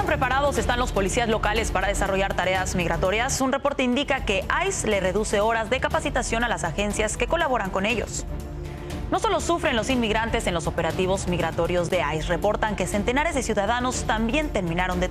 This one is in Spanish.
tan preparados están los policías locales para desarrollar tareas migratorias? Un reporte indica que ICE le reduce horas de capacitación a las agencias que colaboran con ellos. No solo sufren los inmigrantes en los operativos migratorios de ICE, reportan que centenares de ciudadanos también terminaron detenidos.